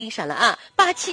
上了啊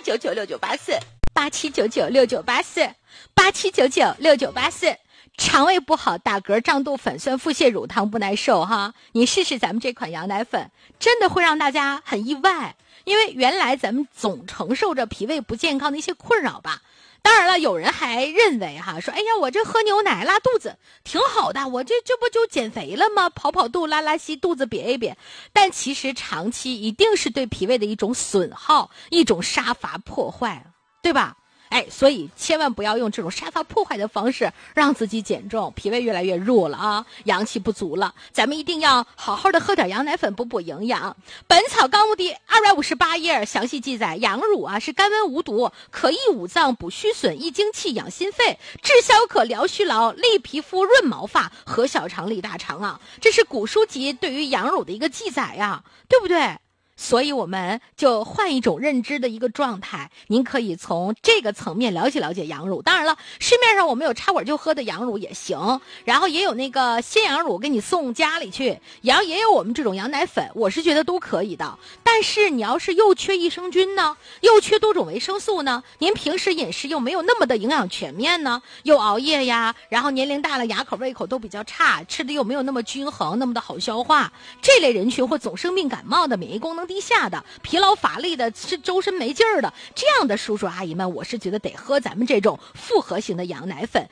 ，87996984，87996984，87996984。肠胃不好，打嗝、胀肚、粉酸、腹泻、乳糖不耐受哈，你试试咱们这款羊奶粉，真的会让大家很意外。因为原来咱们总承受着脾胃不健康的一些困扰吧。当然了，有人还认为哈，说哎呀，我这喝牛奶拉肚子挺好的，我这不就减肥了吗？跑跑肚、拉拉稀，肚子瘪一瘪。但其实长期一定是对脾胃的一种损耗，一种杀伐破坏，对吧？哎，所以千万不要用这种杀伐破坏的方式让自己减重，脾胃越来越弱了啊，阳气不足了。咱们一定要好好的喝点羊奶粉，补补营养。本草纲目第258页详细记载，羊乳啊是甘温无毒，可益五脏，补虚损，益精气，养心肺，治消渴，疗虚劳，利皮肤，润毛发，和小肠，利大肠啊。这是古书籍对于羊乳的一个记载呀，对不对？所以我们就换一种认知的一个状态，您可以从这个层面了解了解羊乳。当然了，市面上我们有插管就喝的羊乳也行，然后也有那个鲜羊乳给你送家里去，然后也有我们这种羊奶粉，我是觉得都可以的。但是你要是又缺益生菌呢，又缺多种维生素呢，您平时饮食又没有那么的营养全面呢，又熬夜呀，然后年龄大了牙口胃口都比较差，吃的又没有那么均衡，那么的好消化，这类人群或总生病感冒的，免疫功能低下的，疲劳乏力的，是周身没劲儿的，这样的叔叔阿姨们，我是觉得得喝咱们这种复合型的羊奶粉。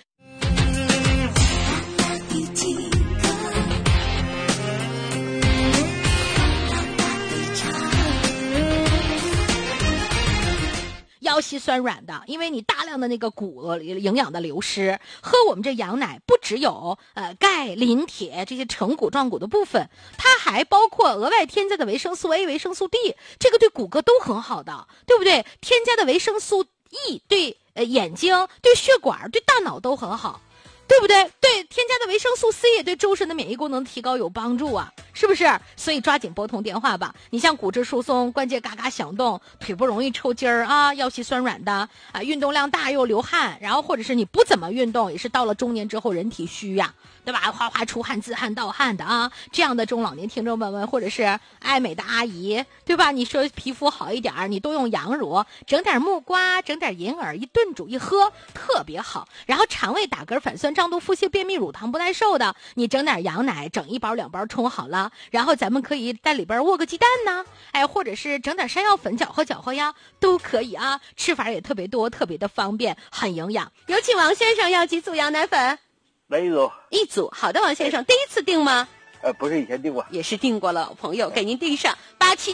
腰膝酸软的，因为你大量的那个骨营养的流失，喝我们这羊奶不只有钙、磷、铁这些成骨壮骨的部分，它还包括额外添加的维生素 A、维生素 D， 这个对骨骼都很好的，对不对？添加的维生素 E 对眼睛、对血管、对大脑都很好，对不对？对，添加的维生素 C 也对周身的免疫功能提高有帮助啊，是不是？所以抓紧拨通电话吧。你像骨质疏松、关节嘎嘎响动、腿不容易抽筋儿啊、腰膝酸软的啊、运动量大又流汗，然后或者是你不怎么运动，也是到了中年之后人体虚呀、对吧？哗哗出汗、自汗、盗汗的啊，这样的中老年听众朋友们，或者是爱美的阿姨，对吧？你说皮肤好一点，你多用羊乳，整点木瓜，整点银耳，一炖煮一喝，特别好。然后肠胃打嗝、反酸、胀肚、腹泻、便秘、乳糖不耐受的，你整点羊奶，整1包2包冲好了，然后咱们可以在里边卧个鸡蛋呢，哎，或者是整点山药粉搅和搅和呀，都可以啊。吃法也特别多，特别的方便，很营养。有请王先生要几组羊奶粉？一组。好的，王先生，第一次订吗？ 不是以前订过， 也是订过了，朋友给您订上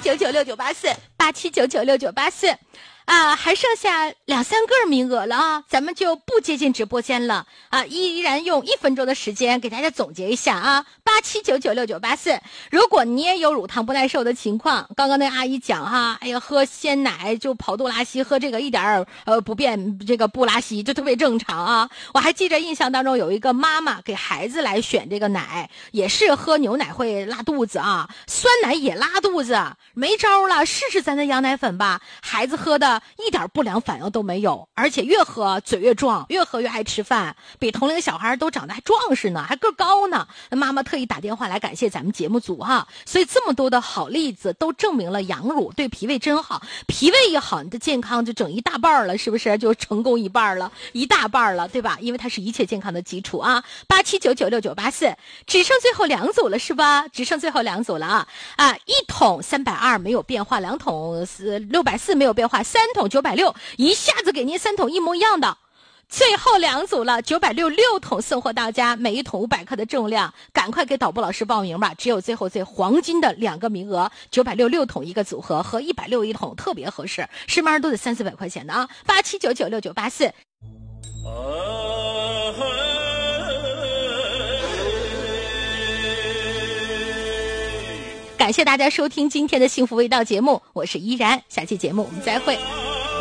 87996984，87996984。还剩下2、3个名额了啊，咱们就不接近直播间了啊，依然用1分钟的时间给大家总结一下啊，87996984。如果你也有乳糖不耐受的情况，刚刚那阿姨讲哈，哎呀，喝鲜奶就跑肚拉稀，喝这个一点不变，这个不拉稀就特别正常啊。我还记着印象当中有一个妈妈给孩子来选这个奶，也是喝牛奶会拉肚子啊，酸奶也拉肚子，没招了，试试咱的羊奶粉吧，孩子喝的一点不良反应都没有，而且越喝嘴越壮，越喝越爱吃饭，比同龄小孩都长得还壮实呢，还个高呢。妈妈特意打电话来感谢咱们节目组哈，所以这么多的好例子都证明了羊乳对脾胃真好，脾胃一好，你的健康就整一大半了，是不是？就成功一半了，一大半了，对吧？因为它是一切健康的基础啊。87996984，只剩最后2组了是吧？只剩最后2组了啊！一桶320没有变化，2桶640没有变化，3桶960，一下子给您3桶一模一样的。最后2组了，966桶送货到家，每一桶500克的重量，赶快给导播老师报名吧！只有最后最黄金的2个名额，966桶一个组合和161桶特别合适，市面上都得300-400块钱的啊！87996984。感谢大家收听今天的幸福味道节目，我是依然，下期节目我们再会。